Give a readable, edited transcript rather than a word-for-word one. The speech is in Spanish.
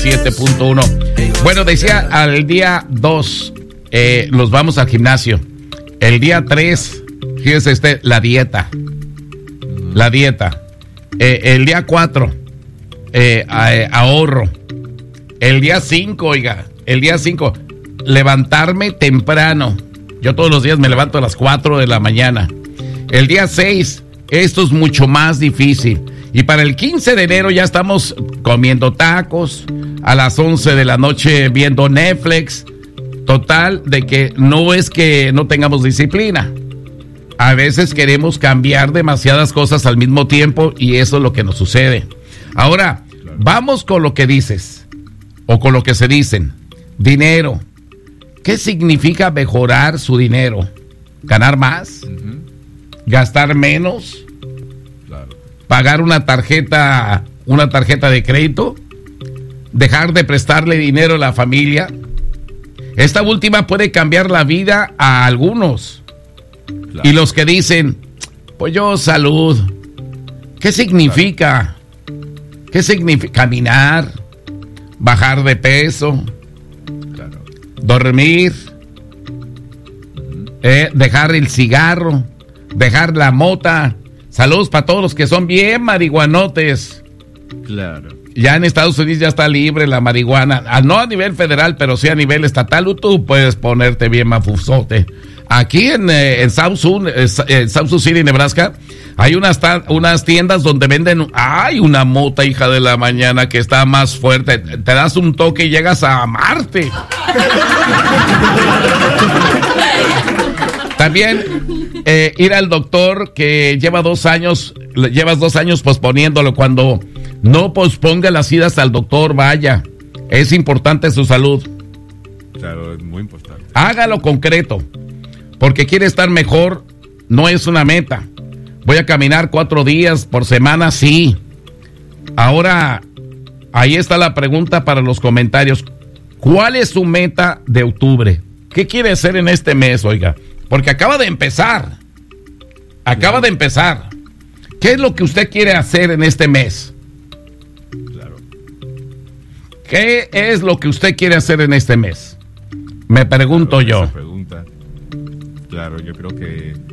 97.1. Bueno, decía, al día 2 nos vamos al gimnasio. El día 3, fíjese la dieta. La dieta. El día 4, ahorro. El día 5, oiga, el día 5, levantarme temprano. Yo todos los días me levanto a las 4 de la mañana. El día 6, esto es mucho más difícil. Y para el 15 de enero ya estamos comiendo tacos, a las 11 de la noche viendo Netflix. Total, de que no es que no tengamos disciplina. A veces queremos cambiar demasiadas cosas al mismo tiempo y eso es lo que nos sucede. Ahora, vamos con lo que dices, o con lo que se dicen. Dinero. ¿Qué significa mejorar su dinero? ¿Ganar más? ¿Gastar menos? Claro. ¿Pagar una tarjeta de crédito? ¿Dejar de prestarle dinero a la familia? Esta última puede cambiar la vida a algunos. Claro. Y los que dicen, pues yo salud. ¿Qué significa? Claro. ¿Qué significa? Caminar, bajar de peso, claro. Dormir, dejar el cigarro, dejar la mota. Saludos para todos los que son bien marihuanotes. Claro. Ya en Estados Unidos ya está libre la marihuana, no a nivel federal, pero sí a nivel estatal. Tú puedes ponerte bien mafuzote. Aquí en South Sioux City, Nebraska, hay unas tiendas donde venden, una mota, hija de la mañana, que está más fuerte. Te das un toque y llegas a Marte. También ir al doctor, que llevas 2 años posponiéndolo. Cuando no posponga las idas al doctor, vaya, es importante su salud. Claro, es muy importante. Hágalo concreto, porque quiere estar mejor, no es una meta. Voy a caminar 4 días por semana, sí. Ahora, ahí está la pregunta para los comentarios. ¿Cuál es su meta de octubre? ¿Qué quiere hacer en este mes, oiga? Porque acaba de empezar. ¿Qué es lo que usted quiere hacer en este mes? Claro. ¿Qué es lo que usted quiere hacer en este mes? Me pregunto yo. Esa pregunta, claro, yo creo que